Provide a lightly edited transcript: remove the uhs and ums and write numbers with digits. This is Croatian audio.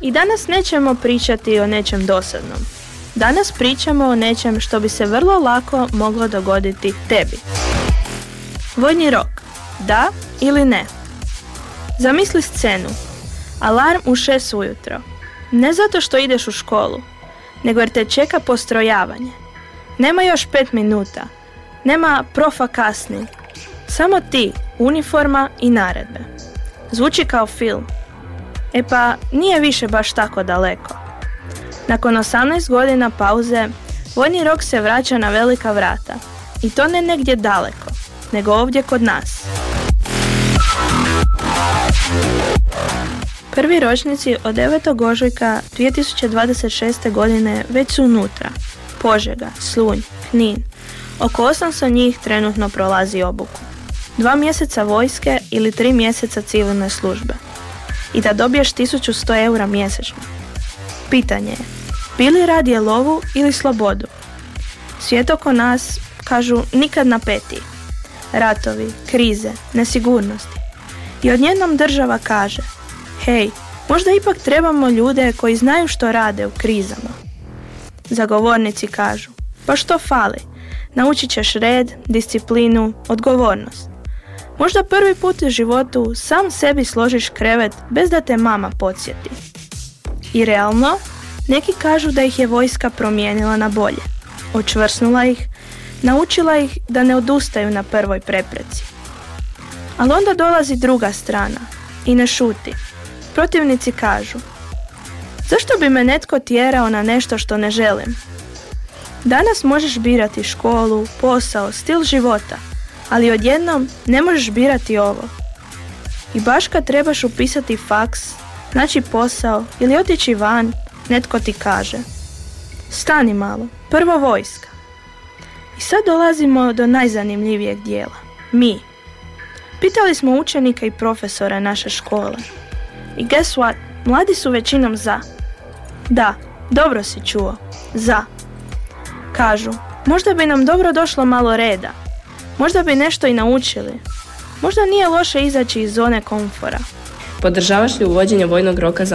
I danas nećemo pričati o nečem dosadnom. Danas pričamo o nečem što bi se vrlo lako moglo dogoditi tebi. Vojni rok. Da ili ne? Zamisli scenu. Alarm u 6 ujutro. Ne zato što ideš u školu, nego jer te čeka postrojavanje. Nema još 5 minuta. Nema profa kasni. Samo ti, uniforma i naredbe. Zvuči kao film. E pa, nije više baš tako daleko. Nakon 18 godina pauze, vojni rok se vraća na velika vrata. I to ne negdje daleko, nego ovdje kod nas. Prvi ročnici od 9. ožujka 2026. godine već su unutra. Požega, Slunj, Knin. Oko 800 njih trenutno prolazi obuku. 2 mjeseca vojske ili 3 mjeseca civilne službe. I da dobiješ 1100 eura mjesečno. Pitanje je, bi li radije lovu ili slobodu? Svijet oko nas, kažu, nikad napetiji. Ratovi, krize, nesigurnosti. I odjednom država kaže, hej, možda ipak trebamo ljude koji znaju što rade u krizama. Zagovornici kažu, pa što fali? Naučit ćeš red, disciplinu, odgovornost. Možda prvi put u životu sam sebi složiš krevet bez da te mama podsjeti. I realno, neki kažu da ih je vojska promijenila na bolje. Očvrsnula ih, naučila ih da ne odustaju na prvoj prepreci. Ali onda dolazi druga strana i ne šuti. Protivnici kažu, zašto bi me netko tjerao na nešto što ne želim? Danas možeš birati školu, posao, stil života, ali odjednom ne možeš birati ovo. I baš kad trebaš upisati faks, naći posao ili otići van, netko ti kaže, stani malo, prvo vojska. I sad dolazimo do najzanimljivijeg dijela, mi. Pitali smo učenika i profesora naše škole. I guess what? Mladi su većinom za. Da, dobro si čuo, za. Kažu, možda bi nam dobro došlo malo reda. Možda bi nešto i naučili. Možda nije loše izaći iz zone komfora. Podržavaš li uvođenje vojnog roka za